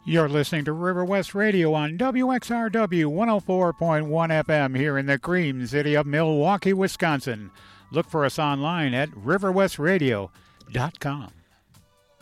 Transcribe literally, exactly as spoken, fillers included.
You're listening to River West Radio on W X R W one oh four point one F M here in the Cream City of Milwaukee, Wisconsin. Look for us online at river west radio dot com.